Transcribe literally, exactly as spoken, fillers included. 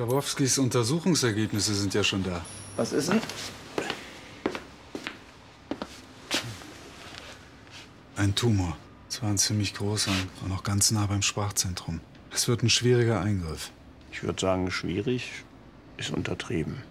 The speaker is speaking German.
Grabowskis Untersuchungsergebnisse sind ja schon da. Was ist denn? Ein Tumor. Zwar ein ziemlich großer und noch ganz nah beim Sprachzentrum. Es wird ein schwieriger Eingriff. Ich würde sagen, schwierig ist untertrieben.